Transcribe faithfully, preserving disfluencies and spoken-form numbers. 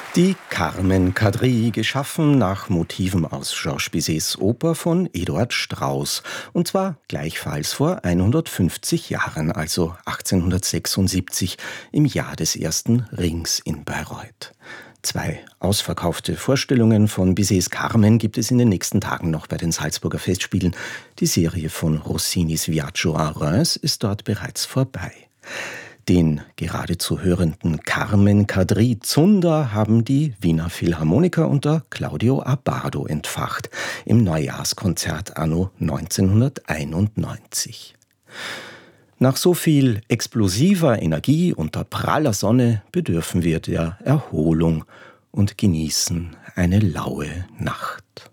Die Carmen Quadrille, geschaffen nach Motiven aus Georges Bizets Oper von Eduard Strauss. Und zwar gleichfalls vor hundertfünfzig Jahren, also achtzehnhundertsechsundsiebzig, im Jahr des ersten Rings in Bayreuth. Zwei ausverkaufte Vorstellungen von Bizets Carmen gibt es in den nächsten Tagen noch bei den Salzburger Festspielen. Die Serie von Rossinis Viaggio a Reims ist dort bereits vorbei. Den gerade zu hörenden Carmen Quadrille Zunder haben die Wiener Philharmoniker unter Claudio Abbado entfacht im Neujahrskonzert anno neunzehnhunderteinundneunzig. Nach so viel explosiver Energie unter praller Sonne bedürfen wir der Erholung und genießen eine laue Nacht.